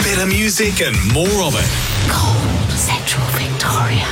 better music and more of it. Gold Central Victoria.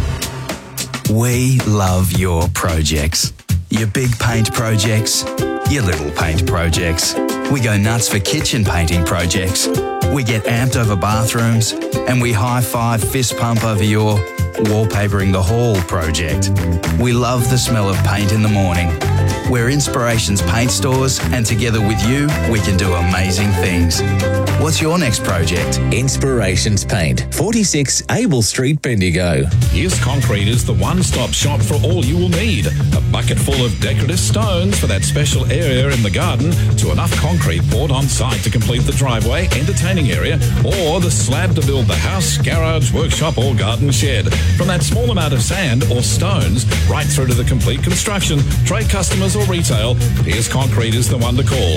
We love your projects. Your big paint projects, your little paint projects. We go nuts for kitchen painting projects. We get amped over bathrooms, and we high-five fist pump over your wallpapering the hall project. We love the smell of paint in the morning. We're Inspirations Paint Stores, and together with you, we can do amazing things. What's your next project? Inspirations Paint, 46 Abel Street, Bendigo. Here's Concrete is the one-stop shop for all you will need. A bucket full of decorative stones for that special area in the garden, to enough concrete poured on site to complete the driveway, entertaining area, or the slab to build the house, garage, workshop or garden shed. From that small amount of sand or stones right through to the complete construction, trade customers or retail, Here's Concrete is the one to call.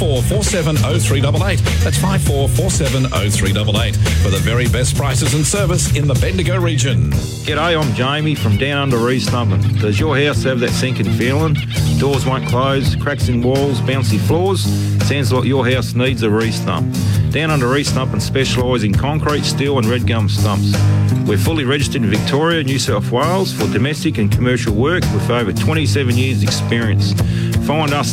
54470388. That's 54470388 for the very best prices and service in the Bendigo region. G'day, I'm Jamie from Down Under Re-Stumping. Does your house have that sinking feeling? Doors won't close, cracks in walls, bouncy floors? Sounds like your house needs a re-stump. Down Under Re-Stumping specialise in concrete, steel and red gum stumps. We're fully registered in Victoria, New South Wales for domestic and commercial work with over 27 years experience. Find us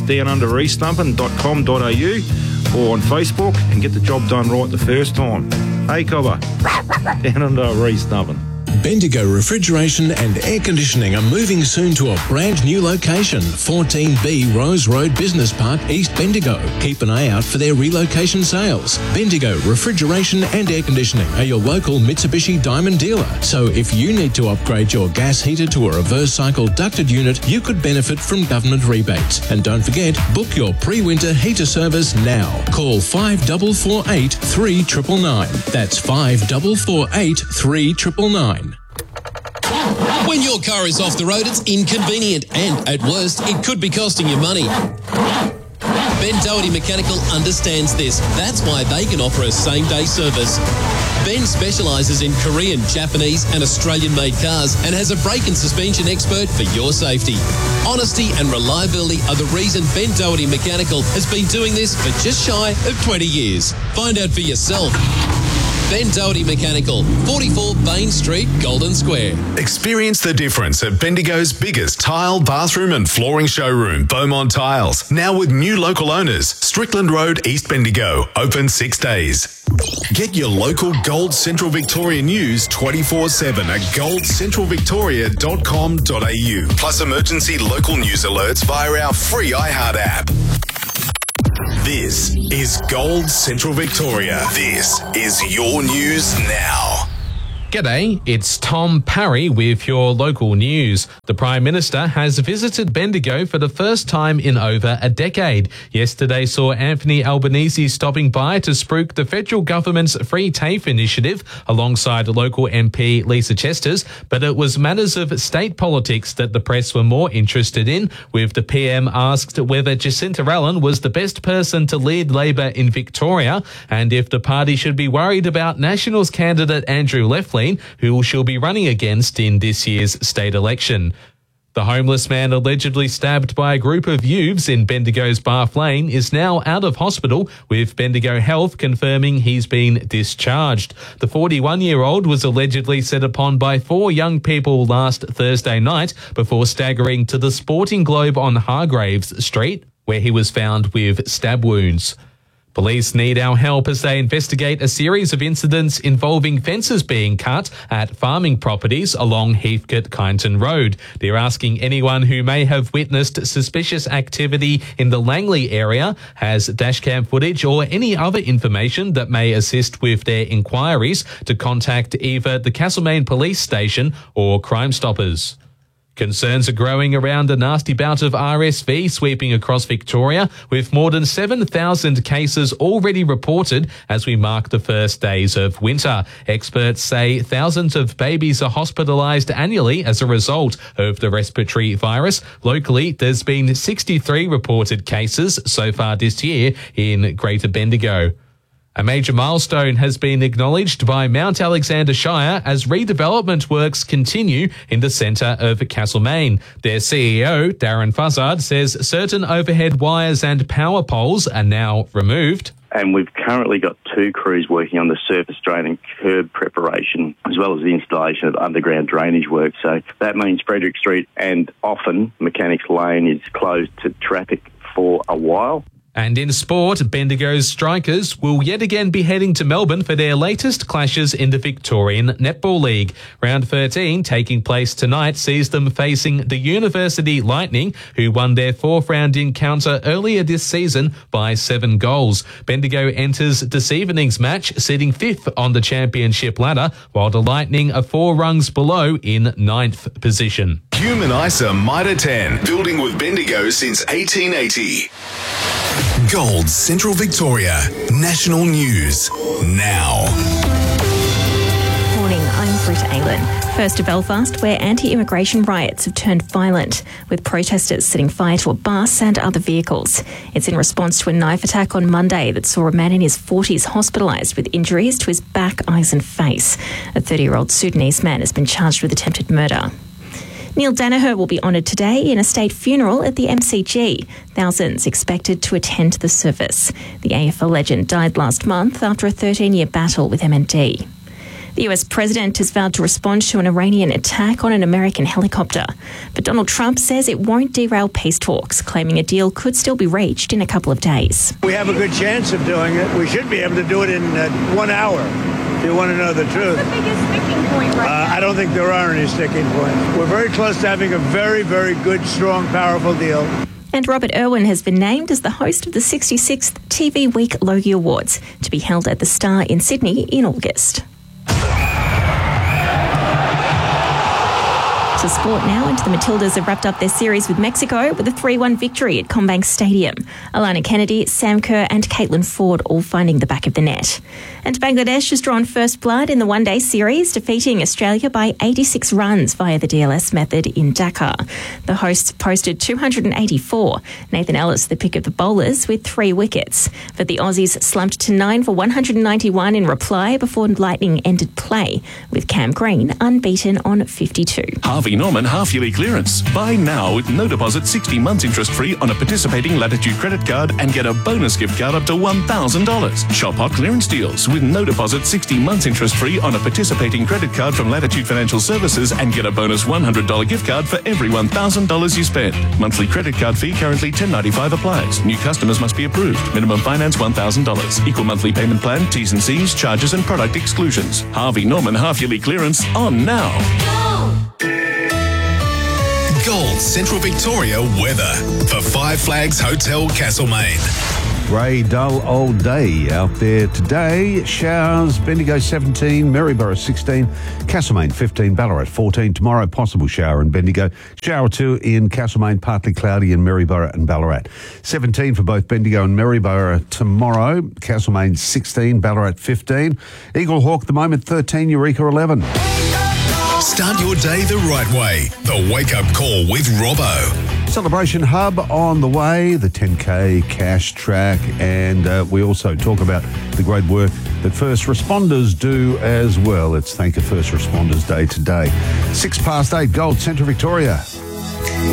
downunderrestumping.com.au or on Facebook and get the job done right the first time. Hey, Cobber. Down Under Re-Stumping. Bendigo Refrigeration and Air Conditioning are moving soon to a brand new location, 14B Rose Road Business Park, East Bendigo. Keep an eye out for their relocation sales. Bendigo Refrigeration and Air Conditioning are your local Mitsubishi Diamond dealer. So if you need to upgrade your gas heater to a reverse cycle ducted unit, you could benefit from government rebates. And don't forget, book your pre-winter heater service now. Call 5448 3999. That's 5448 3999. When your car is off the road, it's inconvenient and, at worst, it could be costing you money. Ben Doherty Mechanical understands this. That's why they can offer a same-day service. Ben specialises in Korean, Japanese and Australian-made cars and has a brake and suspension expert for your safety. Honesty and reliability are the reason Ben Doherty Mechanical has been doing this for just shy of 20 years. Find out for yourself. Ben Doherty Mechanical, 44 Bain Street, Golden Square. Experience the difference at Bendigo's biggest tile, bathroom and flooring showroom, Beaumont Tiles. Now with new local owners, Strickland Road, East Bendigo, open 6 days. Get your local Gold Central Victoria news 24/7 at goldcentralvictoria.com.au. Plus emergency local news alerts via our free iHeart app. This is Gold Central Victoria. This is your news now. G'day, it's Tom Parry with your local news. The Prime Minister has visited Bendigo for the first time in over a decade. Yesterday saw Anthony Albanese stopping by to spruik the federal government's Free TAFE initiative alongside local MP Lisa Chesters, but it was matters of state politics that the press were more interested in, with the PM asked whether Jacinta Allen was the best person to lead Labor in Victoria and if the party should be worried about Nationals candidate Andrew Leflin, who she'll be running against in this year's state election. The homeless man allegedly stabbed by a group of youths in Bendigo's Bath Lane is now out of hospital, with Bendigo Health confirming he's been discharged. The 41-year-old was allegedly set upon by 4 young people last Thursday night before staggering to the Sporting Globe on Hargraves Street, where he was found with stab wounds. Police need our help as they investigate a series of incidents involving fences being cut at farming properties along Heathcote-Kyneton Road. They're asking anyone who may have witnessed suspicious activity in the Langley area, has dashcam footage or any other information that may assist with their inquiries, to contact either the Castlemaine Police Station or Crime Stoppers. Concerns are growing around a nasty bout of RSV sweeping across Victoria, with more than 7,000 cases already reported as we mark the first days of winter. Experts say thousands of babies are hospitalised annually as a result of the respiratory virus. Locally, there's been 63 reported cases so far this year in Greater Bendigo. A major milestone has been acknowledged by Mount Alexander Shire as redevelopment works continue in the centre of Castlemaine. Their CEO, Darren Fuzzard, says certain overhead wires and power poles are now removed. and we've currently got 2 crews working on the surface drain and curb preparation, as well as the installation of underground drainage work. So that means Frederick Street and often Mechanics Lane is closed to traffic for a while. And in sport, Bendigo's Strikers will yet again be heading to Melbourne for their latest clashes in the Victorian Netball League. Round 13, taking place tonight, sees them facing the University Lightning, who won their 4th round encounter earlier this season by 7 goals. Bendigo enters this evening's match, sitting 5th on the championship ladder, while the Lightning are 4 rungs below in 9th position. Human ISA Mitre 10, building with Bendigo since 1880. Gold Central Victoria, national news, now. Morning, I'm Britta Aylan. First to Belfast, where anti-immigration riots have turned violent, with protesters setting fire to a bus and other vehicles. It's in response to a knife attack on Monday that saw a man in his 40s hospitalised with injuries to his back, eyes and face. A 30-year-old Sudanese man has been charged with attempted murder. Neil Danaher will be honoured today in a state funeral at the MCG. Thousands expected to attend the service. The AFL legend died last month after a 13-year battle with MND. The US president has vowed to respond to an Iranian attack on an American helicopter. But Donald Trump says it won't derail peace talks, claiming a deal could still be reached in a couple of days. We have a good chance of doing it. We should be able to do it in 1 hour, if you want to know the truth. What's the biggest sticking point right now? I don't think there are any sticking points. We're very close to having a very, very good, strong, powerful deal. And Robert Irwin has been named as the host of the 66th TV Week Logie Awards, to be held at the Star in Sydney in August. To sport now, and the Matildas have wrapped up their series with Mexico with a 3-1 victory at CommBank Stadium. Alana Kennedy, Sam Kerr and Caitlin Ford all finding the back of the net. And Bangladesh has drawn first blood in the one-day series, defeating Australia by 86 runs via the DLS method in Dakar. The hosts posted 284. Nathan Ellis, the pick of the bowlers, with 3 wickets. But the Aussies slumped to 9 for 191 in reply before Lightning ended play, with Cam Green unbeaten on 52. Harvey Norman half-yearly clearance. Buy now with no deposit, 60 months interest-free on a participating Latitude credit card and get a bonus gift card up to $1,000. Shop hot clearance deals with no deposit, 60 months interest-free on a participating credit card from Latitude Financial Services and get a bonus $100 gift card for every $1,000 you spend. Monthly credit card fee currently $10.95 applies. New customers must be approved. Minimum finance $1,000. Equal monthly payment plan, T's and C's, charges and product exclusions. Harvey Norman half-yearly clearance on now. Gold Central Victoria weather for Five Flags Hotel Castlemaine. Grey, dull old day out there today. Showers, Bendigo 17, Maryborough 16, Castlemaine 15, Ballarat 14. Tomorrow, possible shower in Bendigo. Shower 2 in Castlemaine, partly cloudy in Maryborough and Ballarat. 17 for both Bendigo and Maryborough tomorrow. Castlemaine 16, Ballarat 15. Eagle Hawk, the moment 13, Eureka 11. Start your day the right way. The Wake Up Call with Robbo. Celebration Hub on the way, the 10K cash track, and we also talk about the great work that first responders do as well. It's Thank a First Responders Day today. 8:06, Gold Central Victoria.